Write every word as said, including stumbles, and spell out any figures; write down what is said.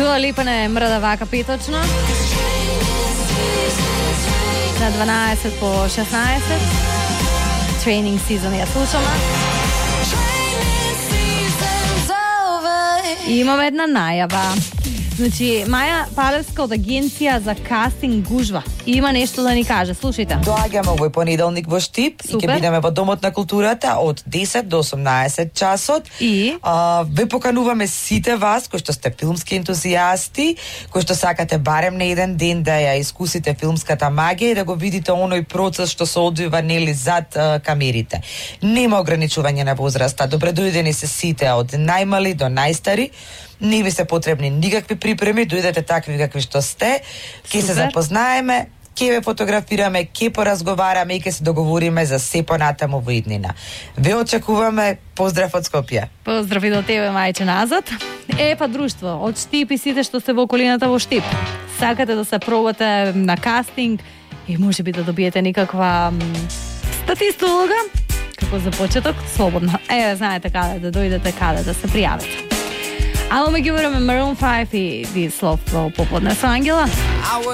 Dua Lipa ne mrda vaka petočno. Na dvanaest po šestnaest. Training season ja slušamo. I imamo jedna najava. Znači, Maja Pалевска од агенција за кастинг гужва. Има нешто да ни каже, слушајте. Доаѓаме овој понеделник во Штип и ќе бидеме во Домот на културата од десет до осумнаесет часот. И а, ве покануваме сите вас кои што сте филмски ентузијасти, кои што сакате барем на еден ден да ја искусите филмската магија и да го видите оној процес што се одвива нели зад а, камерите. Нема ограничување на возраста. Добре дојдени се сите од најмали до најстари. Не ви се потребни никакви припреми, дојдете такви какви што сте, ќе се запознаеме, ќе ве фотографираме, ќе поразговараме и ќе се договориме за се понатаму во иднина. Ве очекуваме, поздрав од Скопје. Поздрав и до тебе, мајче, назад. Е, па друштво, од Штип и сите што сте во околината во Штип. Сакате да се пробате на кастинг и може би да добиете никаква статиста улога, како за почеток, слободно. Е, знаете каде да дојдете, каде да се пријавите. Ало ме ги време Maroon five и This Love во поподне со Ангела.